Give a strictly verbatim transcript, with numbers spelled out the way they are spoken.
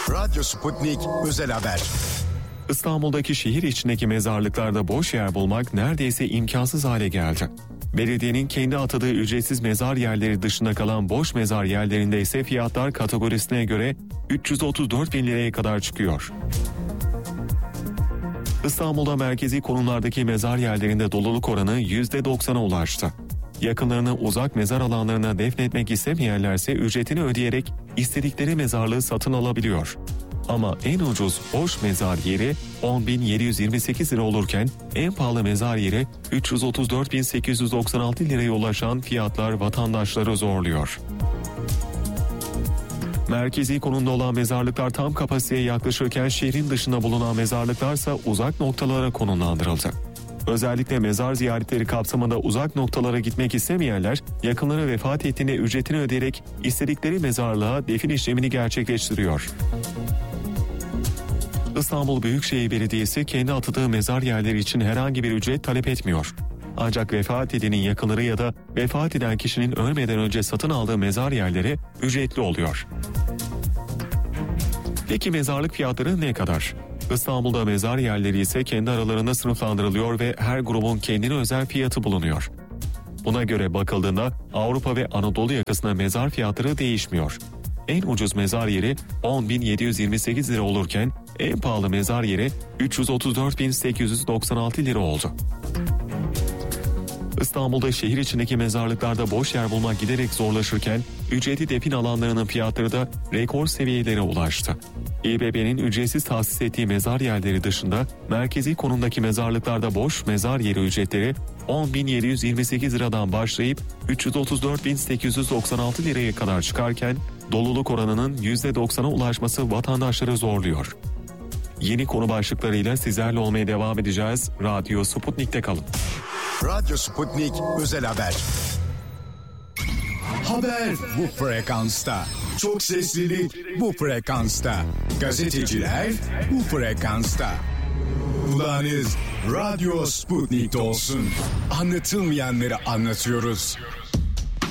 Radyo Sputnik Özel Haber. İstanbul'daki şehir içindeki mezarlıklarda boş yer bulmak neredeyse imkansız hale geldi. Belediyenin kendi atadığı ücretsiz mezar yerleri dışında kalan boş mezar yerlerinde ise fiyatlar kategorisine göre üç yüz otuz dört bin liraya kadar çıkıyor. İstanbul'da merkezi konumlardaki mezar yerlerinde doluluk oranı yüzde doksana ulaştı. Yakınlarını uzak mezar alanlarına defnetmek istemeyenlerse ücretini ödeyerek istedikleri mezarlığı satın alabiliyor. Ama en ucuz boş mezar yeri on bin yedi yüz yirmi sekiz lira olurken en pahalı mezar yeri üç yüz otuz dört bin sekiz yüz doksan altı liraya ulaşan fiyatlar vatandaşları zorluyor. Merkezi konumda olan mezarlıklar tam kapasiteye yaklaşırken şehrin dışında bulunan mezarlıklarsa uzak noktalara konumlandırıldı. Özellikle mezar ziyaretleri kapsamında uzak noktalara gitmek istemeyenler yakınları vefat ettiğinde ücretini ödeyerek istedikleri mezarlığa defin işlemini gerçekleştiriyor. İstanbul Büyükşehir Belediyesi kendi atadığı mezar yerleri için herhangi bir ücret talep etmiyor. Ancak vefat edenin yakınları ya da vefat eden kişinin ölmeden önce satın aldığı mezar yerleri ücretli oluyor. Peki mezarlık fiyatları ne kadar? İstanbul'da mezar yerleri ise kendi aralarında sınıflandırılıyor ve her grubun kendine özel fiyatı bulunuyor. Buna göre bakıldığında Avrupa ve Anadolu yakasında mezar fiyatları değişmiyor. En ucuz mezar yeri on bin yedi yüz yirmi sekiz lira olurken en pahalı mezar yeri üç yüz otuz dört bin sekiz yüz doksan altı lira oldu. İstanbul'da şehir içindeki mezarlıklarda boş yer bulmak giderek zorlaşırken ücretli defin alanlarının fiyatları da rekor seviyelere ulaştı. İBB'nin ücretsiz tahsis ettiği mezar yerleri dışında merkezi konumdaki mezarlıklarda boş mezar yeri ücretleri on bin yedi yüz yirmi sekiz liradan başlayıp üç yüz otuz dört bin sekiz yüz doksan altı liraya kadar çıkarken doluluk oranının yüzde doksana ulaşması vatandaşları zorluyor. Yeni konu başlıklarıyla sizlerle olmaya devam edeceğiz. Radyo Sputnik'te kalın. Radyo Sputnik Özel Haber. Haber bu frekansta. Çok seslilik bu frekansta. Gazeteciler bu frekansta. Kulağınız Radyo Sputnik'te olsun. Anlatılmayanları anlatıyoruz.